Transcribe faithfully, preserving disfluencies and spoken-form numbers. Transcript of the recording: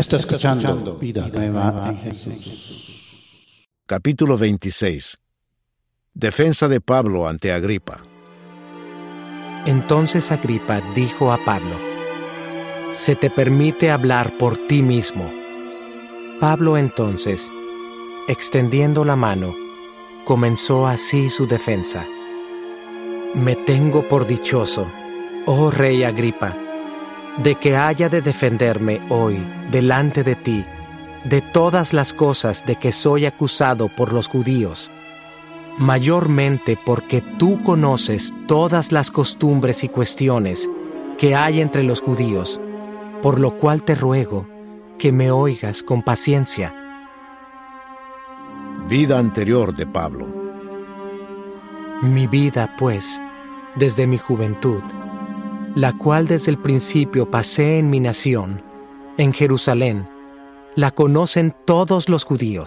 Está escuchando Vida Nueva en Jesús. Capítulo veintiséis. Defensa de Pablo ante Agripa. Entonces Agripa dijo a Pablo: «Se te permite hablar por ti mismo». Pablo entonces, extendiendo la mano, comenzó así su defensa. «Me tengo por dichoso, oh rey Agripa, de que haya de defenderme hoy delante de ti de todas las cosas de que soy acusado por los judíos, mayormente porque tú conoces todas las costumbres y cuestiones que hay entre los judíos, por lo cual te ruego que me oigas con paciencia». Vida anterior de Pablo. Mi vida, pues, desde mi juventud, la cual desde el principio pasé en mi nación, en Jerusalén, la conocen todos los judíos.